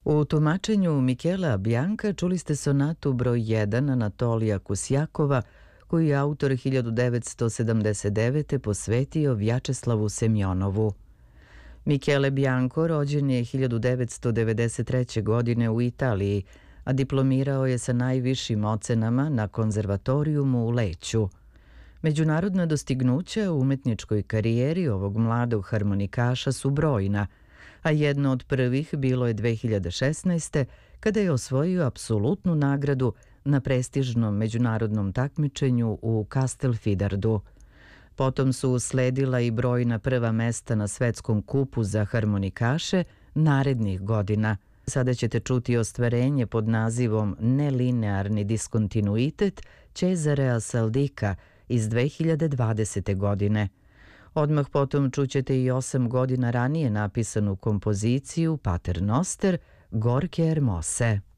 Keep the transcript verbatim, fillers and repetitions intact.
U tumačenju Michela Bianca čuli ste sonatu broj jedan Anatolija Kusjakova, koju je autor hiljadu devetsto sedamdeset devete. posvetio Vjačeslavu Semjonovu. Michele Bianco rođen je hiljadu devetsto devedeset treće. godine u Italiji, a diplomirao je sa najvišim ocenama na konzervatorijumu u Leću. Međunarodna dostignuća u umetničkoj karijeri ovog mladog harmonikaša su brojna, a jedno od prvih bilo je dve hiljade šesnaeste. kada je osvojio apsolutnu nagradu na prestižnom međunarodnom takmičenju u Castelfidardu. Potom su usledila i brojna prva mesta na svetskom kupu za harmonikaše narednih godina. Sada ćete čuti ostvarenje pod nazivom Nelinearni diskontinuitet Cesarea Saldika iz dve hiljade dvadesete. godine. Odmah potom čućete i osam godina ranije napisanu kompoziciju Pater Noster Gorke Hermose.